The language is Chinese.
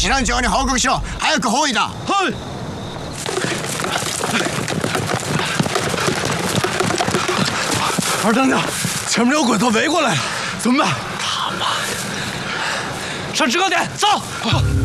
師団長に報告しろ。早く包囲だ。 嗨！二等奖，前面有鬼头围过来了，怎么办？他妈的！上制高点，走！